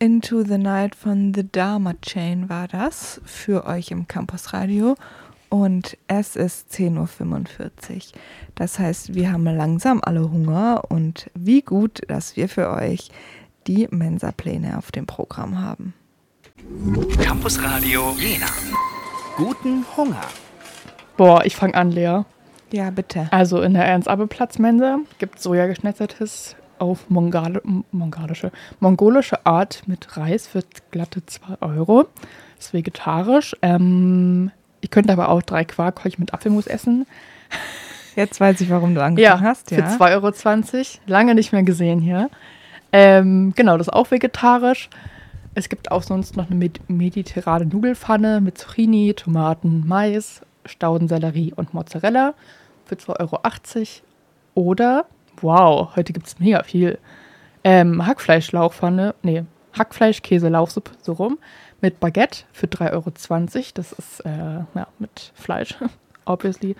Into the Night von The Dharma Chain war das für euch im Campus Radio und es ist 10:45 Uhr. Das heißt, wir haben langsam alle Hunger und wie gut, dass wir für euch die Mensa-Pläne auf dem Programm haben. Campus Radio Jena. Guten Hunger. Boah, ich fange an, Lea. Ja, bitte. Also in der Ernst-Abbe-Platz-Mensa gibt es Sojageschnetzeltes auf mongolische Art mit Reis für glatte 2 Euro. Ist vegetarisch. Ich könnte aber auch 3 Quarkkäuche mit Apfelmus essen. Jetzt weiß ich, warum du angefangen hast. Ja, für 2,20 Euro. Lange nicht mehr gesehen hier. Genau, das ist auch vegetarisch. Es gibt auch sonst noch eine mediterrane Nudelpfanne mit Zucchini, Tomaten, Mais, Staudensellerie und Mozzarella für 2,80 Euro. Oder, wow, heute gibt es mega viel, Hackfleisch-Käse-Lauchsuppe, so rum, mit Baguette für 3,20 Euro. Das ist, mit Fleisch, obviously.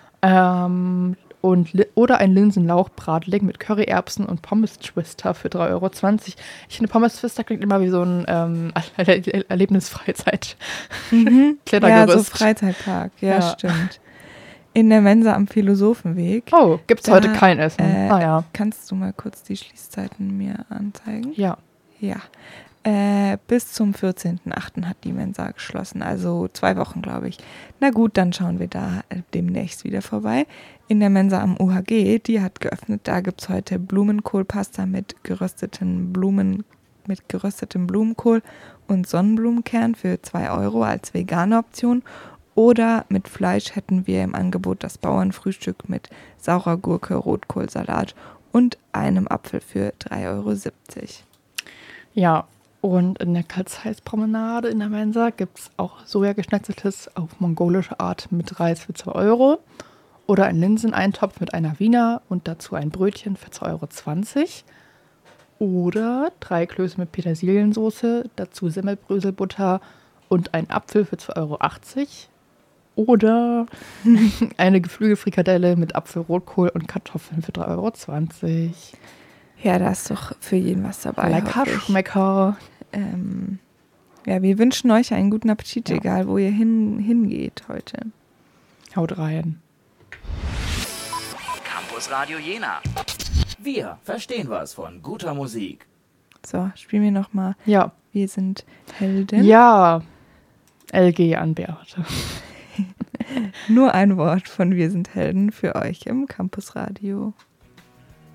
Oder ein Linsenlauch-Bratling mit Curryerbsen und Pommes-Twister für 3,20 Euro. Ich finde, Pommes-Twister klingt immer wie so ein Erlebnisfreizeit. Klettergerüst. Ja, so Freizeitpark. Ja, stimmt. In der Mensa am Philosophenweg. Oh, gibt es heute kein Essen? Kannst du mal kurz die Schließzeiten mir anzeigen? Ja. Ja. Bis zum 14.08. hat die Mensa geschlossen, also 2 Wochen, glaube ich. Na gut, dann schauen wir da demnächst wieder vorbei. In der Mensa am UHG, die hat geöffnet, da gibt es heute Blumenkohlpasta mit geröstetem Blumenkohl und Sonnenblumenkern für 2 Euro als vegane Option. Oder mit Fleisch hätten wir im Angebot das Bauernfrühstück mit saurer Gurke, Rotkohlsalat und einem Apfel für 3,70 Euro. Ja, und in der Karl-Zeiss-Promenade in der Mensa gibt es auch Sojageschnetzeltes auf mongolische Art mit Reis für 2 Euro. Oder einen Linseneintopf mit einer Wiener und dazu ein Brötchen für 2,20 Euro. Oder 3 Klöße mit Petersiliensoße, dazu Semmelbröselbutter und ein Apfel für 2,80 Euro. Oder eine Geflügelfrikadelle mit Apfelrotkohl und Kartoffeln für 3,20 Euro. Ja, da ist doch für jeden was dabei. Lecker Schmecker. Ja, wir wünschen euch einen guten Appetit, egal wo ihr hingeht heute. Haut rein. Campus Radio Jena. Wir verstehen was von guter Musik. So, spielen wir nochmal. Ja. Wir sind Helden. Ja. LG an Beate. Nur ein Wort von Wir sind Helden für euch im Campus Radio.